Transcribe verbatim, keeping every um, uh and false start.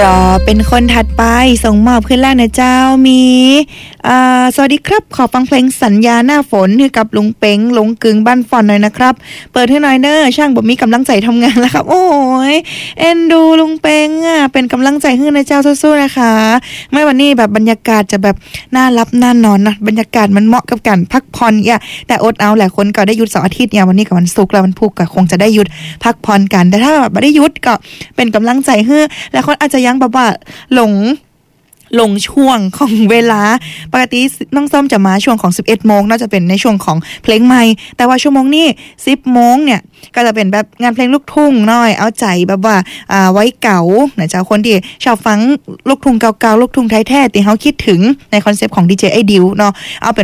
รอเป็นคนถัดไปส่งมอบขึ้นแล้วนะเจ้ามีอ่าสวัสดีครับขอฟังเพลงสัญญาหน้าฝนให้กับลุงเป๋งลุงกึ่งบ้านฟอนหน่อยนะครับเปิดให้หน่อยเนอะช่างบ่มีกำลังใจทำงานแล้วครับโอ้ยเอ็นดูลุงเป๋งอ่ะเป็นกำลังใจให้นะเจ้าสู้ๆนะคะไม่วันนี้แบบบรรยากาศจะแบบน่ารับน่านอนนะบรรยากาศมันเหมาะกับการพักผ่อนอ่ะแต่อดเอาหลายคนก็ได้หยุดเสาร์อาทิตย์เนี่ยวันนี้กับวันศุกร์แล้ววันพุธก็คงจะได้หยุดพักผ่อนกันแต่ถ้าแบบไม่ได้หยุดก็เป็นกำลังใจให้และคนอาจจะยังแบบว่าหลงหลงช่วงของเวลาปกติน้องส้มจะมาช่วงของสิบเอ็ดโมงน่าจะเป็นในช่วงของเพลงใหม่แต่ว่าชั่วโมงนี้สิบโมงเนี่ยก็จะเป็นแบบงานเพลงลูกทุ่งหน่อยเอาใจแบบว่าอ่าไว้เก่านะเจ้าคนที่ชอบฟังลูกทุ่งเก่าๆลูกทุ่งไทยแท้ที่เฮาคิดถึงในคอนเซปต์ของดีเจไอดิวเนาะเอาเป็น